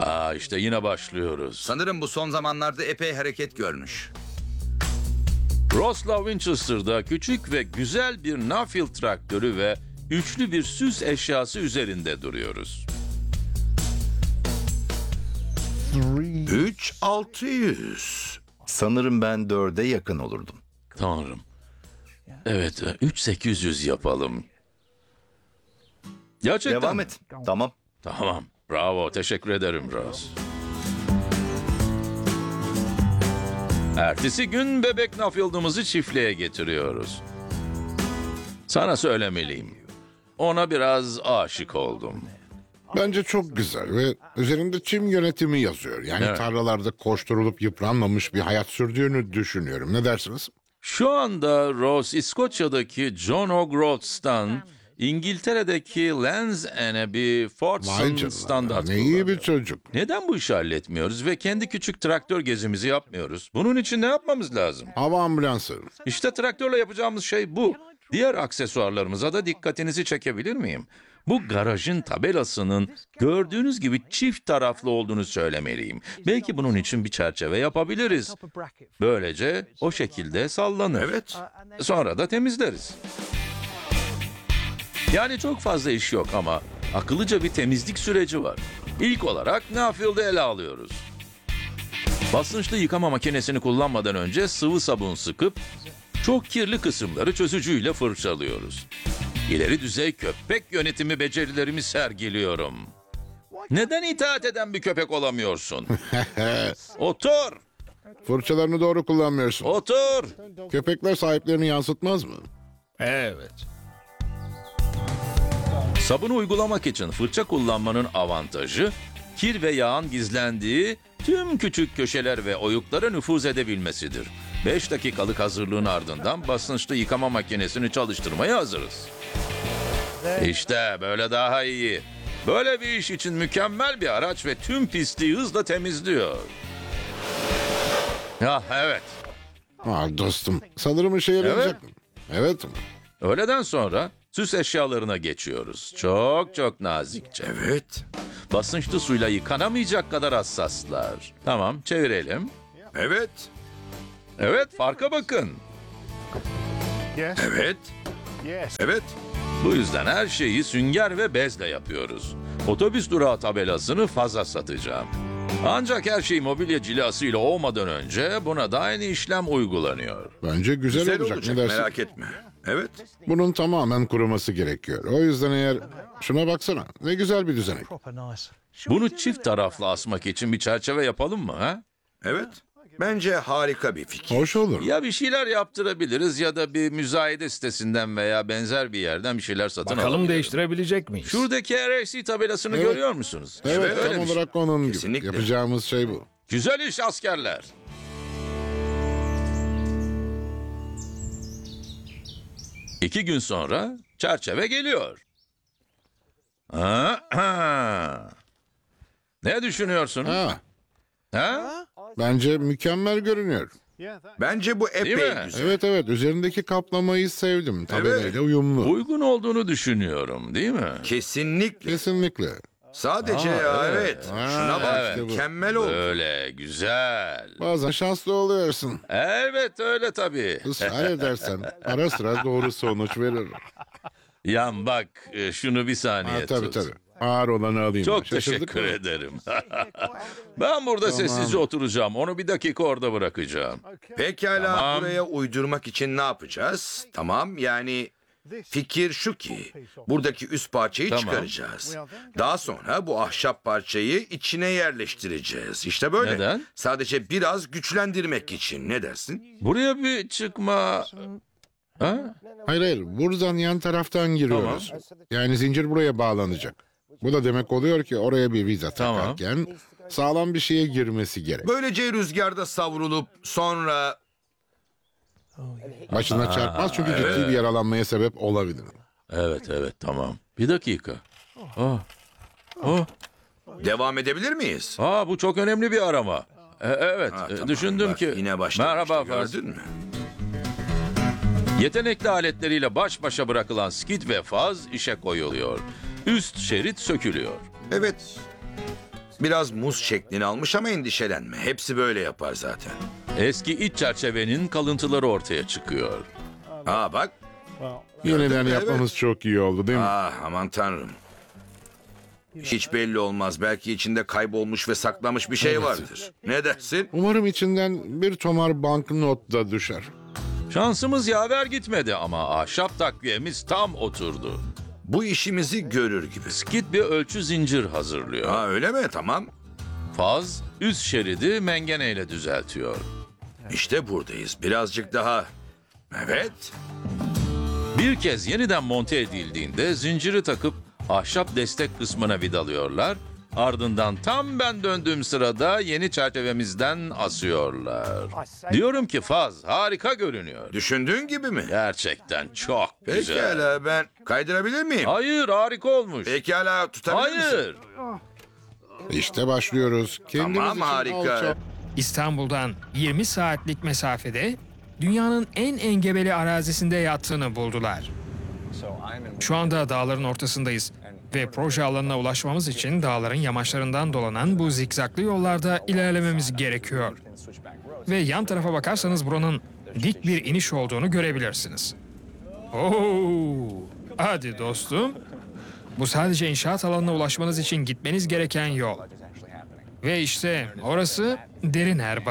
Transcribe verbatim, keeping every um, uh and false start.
Aa işte yine başlıyoruz. Sanırım bu son zamanlarda epey hareket görmüş. Rosslaw Winchester'da küçük ve güzel bir Nuffield traktörü ve üçlü bir süs eşyası üzerinde duruyoruz. Üç altı yüz. Sanırım ben dörde yakın olurdum. Tanrım. Evet, üç sekiz yüz yapalım. Gerçekten. Devam et. Tamam. Tamam. Bravo. Teşekkür ederim Ross. Ertesi gün bebek Nuffield'ımızı çiftliğe getiriyoruz. Sana söylemeliyim. Ona biraz aşık oldum. Bence çok güzel ve üzerinde çim yönetimi yazıyor. Yani Evet. tarlalarda koşturulup yıpranmamış bir hayat sürdüğünü düşünüyorum. Ne dersiniz? Şu anda Ross, İskoçya'daki John O'Groats'tan İngiltere'deki Land's End Vay Fordson canına. standart Ne iyi bir kullanıyor. çocuk. Neden bu işi halletmiyoruz ve kendi küçük traktör gezimizi yapmıyoruz? Bunun için ne yapmamız lazım? Hava ambulansı. İşte traktörle yapacağımız şey bu. Diğer aksesuarlarımıza da dikkatinizi çekebilir miyim? Bu garajın tabelasının gördüğünüz gibi çift taraflı olduğunu söylemeliyim. Belki bunun için bir çerçeve yapabiliriz. Böylece o şekilde sallanır. Evet. Sonra da temizleriz. Yani çok fazla iş yok ama akıllıca bir temizlik süreci var. İlk olarak Nuffield'ı ele alıyoruz. Basınçlı yıkama makinesini kullanmadan önce sıvı sabun sıkıp çok kirli kısımları çözücüyle fırçalıyoruz. İleri düzey köpek yönetimi becerilerimi sergiliyorum. Neden itaat eden bir köpek olamıyorsun? Otur, Fırçalarını doğru kullanmıyorsun. otur. Köpekler sahiplerini yansıtmaz mı? Evet. Sabunu uygulamak için fırça kullanmanın avantajı, kir ve yağın gizlendiği tüm küçük köşeler ve oyuklara nüfuz edebilmesidir. beş dakikalık hazırlığın ardından basınçlı yıkama makinesini çalıştırmaya hazırız. İşte böyle daha iyi. Böyle bir iş için mükemmel bir araç ve tüm pisliği hızla temizliyor. Ya evet. Ha dostum, sanırım işe yarayacak mı? Evet. Öğleden sonra süs eşyalarına geçiyoruz. Çok çok nazikçe. Evet. Basınçlı suyla yıkanamayacak kadar hassaslar. Tamam, çevirelim. Evet. Evet, farka bakın. Evet. Evet. Bu yüzden her şeyi sünger ve bezle yapıyoruz. Otobüs durağı tabelasını faza satacağım. Ancak her şey mobilya cilasıyla olmadan önce buna da aynı işlem uygulanıyor. Bence güzel, Güzel olacak. olacak, Ne dersin? merak etme. Evet. Bunun tamamen kuruması gerekiyor. O yüzden eğer... Şuna baksana. Ne güzel bir düzenek. Bunu çift taraflı asmak için bir çerçeve yapalım mı? Ha? Evet. Bence harika bir fikir. Hoş olur. Ya bir şeyler yaptırabiliriz ya da bir müzayede sitesinden veya benzer bir yerden bir şeyler satın Bakalım alabiliriz. değiştirebilecek miyiz? Şuradaki R C tabelasını Evet. görüyor musunuz? Evet, Öyle tam bir şey. olarak onun gibi. Kesinlikle. Yapacağımız şey bu. Güzel iş askerler. İki gün sonra çerçeve geliyor. Ha, ha. Ne düşünüyorsun? Ha, Ha? bence mükemmel görünüyor. Bence bu Değil epey mi? güzel. Evet evet, üzerindeki kaplamayı sevdim. Tabelayla uyumlu. Uygun olduğunu düşünüyorum, değil mi? Kesinlikle. Kesinlikle. Sadece Aa, ya evet. evet. Ha, Şuna bak. işte bu. Mükemmel oldu. Öyle güzel. Bazen şanslı oluyorsun. Evet öyle tabii. Israr edersen ara sıra doğru sonuç verir. Yan bak e, şunu bir saniye Ha, tabii tut. tabii. Ağır olanı alayım. Çok Şaşırdık teşekkür mı? ederim. Ben burada sessizce oturacağım. Onu bir dakika orada bırakacağım. Pekala Tamam. buraya uydurmak için ne yapacağız? Tamam yani fikir şu ki buradaki üst parçayı Tamam. çıkaracağız. Daha sonra bu ahşap parçayı içine yerleştireceğiz. İşte böyle. Neden? Sadece biraz güçlendirmek için. Ne dersin? Buraya bir çıkma... Ha? Hayır hayır, buradan yan taraftan giriyoruz. Yani zincir buraya bağlanacak. Bu da demek oluyor ki oraya bir vize Tamam. takarken sağlam bir şeye girmesi gerek. Böylece rüzgarda savrulup sonra Başına çarpmaz çünkü ciddi bir yaralanmaya sebep olabilir. Evet evet tamam. Bir dakika. Oh. Oh. devam edebilir miyiz? Aa, bu çok önemli bir arama. E, evet Ha, e, tamam. düşündüm Bak, ki... yine başladı. Merhaba işte, Faz. gördün mü? Yetenekli aletleriyle baş başa bırakılan Skid ve Faz işe koyuluyor. Üst şerit sökülüyor. Evet. Biraz muz şeklini almış ama endişelenme. Hepsi böyle yapar zaten. Eski iç çerçevenin kalıntıları ortaya çıkıyor. Aa bak. Yeniden Evet. yapmamız çok iyi oldu değil mi? Ah aman tanrım. Hiç belli olmaz. Belki içinde kaybolmuş ve saklamış bir şey vardır. Ne dersin? Umarım içinden bir tomar banknot da düşer. Şansımız yaver gitmedi ama ahşap takviyemiz tam oturdu. Bu işimizi görür gibi. Skit bir ölçü zincir hazırlıyor. Ha öyle mi? Tamam. Faz üst şeridi mengeneyle düzeltiyor. İşte buradayız. Birazcık daha. Evet. Bir kez yeniden monte edildiğinde zinciri takıp ahşap destek kısmına vidalıyorlar. Ardından tam ben döndüğüm sırada yeni çerçevemizden asıyorlar. Diyorum ki Faz harika görünüyor. Düşündüğün gibi mi? Gerçekten çok güzel. Pekala ben kaydırabilir miyim? Hayır harika olmuş. Pekala tutabilir misin? Hayır. İşte başlıyoruz. Kendimiz Tamam, için harika. alça- İstanbul'dan yirmi saatlik mesafede dünyanın en engebeli arazisinde yattığını buldular. Şu anda dağların ortasındayız ve proje alanına ulaşmamız için dağların yamaçlarından dolanan bu zikzaklı yollarda ilerlememiz gerekiyor. Ve yan tarafa bakarsanız buranın dik bir iniş olduğunu görebilirsiniz. Oo, hadi dostum. Bu sadece inşaat alanına ulaşmanız için gitmeniz gereken yol. Ve işte orası Derin Erba.